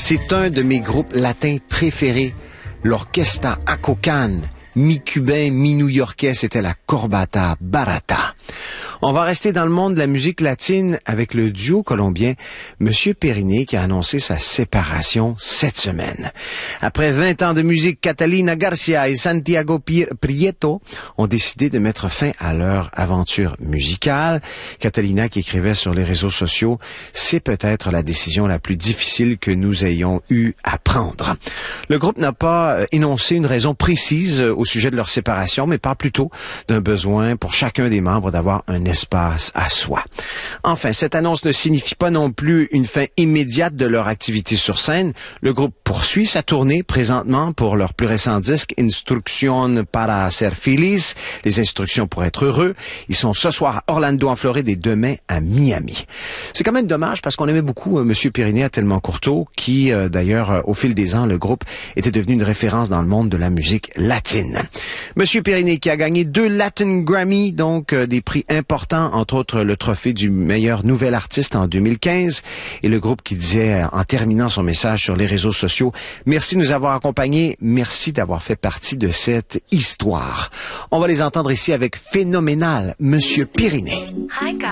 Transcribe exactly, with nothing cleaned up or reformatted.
C'est un de mes groupes latins préférés, l'Orchestra Acocan. Mi-cubain, mi-new-yorkais, c'était la Corbata Barata. On va rester dans le monde de la musique latine avec le duo colombien Monsieur Periné qui a annoncé sa séparation cette semaine. Après vingt ans de musique, Catalina Garcia et Santiago Prieto ont décidé de mettre fin à leur aventure musicale. Catalina qui écrivait sur les réseaux sociaux, c'est peut-être la décision la plus difficile que nous ayons eu à prendre. Le groupe n'a pas énoncé une raison précise au sujet de leur séparation, mais parle plutôt d'un besoin pour chacun des membres d'avoir un espace à soi. Enfin, cette annonce ne signifie pas non plus une fin immédiate de leur activité sur scène. Le groupe poursuit sa tournée présentement pour leur plus récent disque Instrucción para ser feliz, les instructions pour être heureux. Ils sont ce soir à Orlando en Floride et demain à Miami. C'est quand même dommage parce qu'on aimait beaucoup euh, Monsieur Periné à Tellement Courteau qui, euh, d'ailleurs, euh, au fil des ans, le groupe était devenu une référence dans le monde de la musique latine. Monsieur Periné qui a gagné deux Latin Grammy, donc euh, des prix importants, entre autres le trophée du meilleur nouvel artiste en deux mille quinze, et le groupe qui disait, en terminant son message sur les réseaux sociaux, « Merci de nous avoir accompagnés, merci d'avoir fait partie de cette histoire ». On va les entendre ici avec Phénoménal, Monsieur Periné. Hi guys.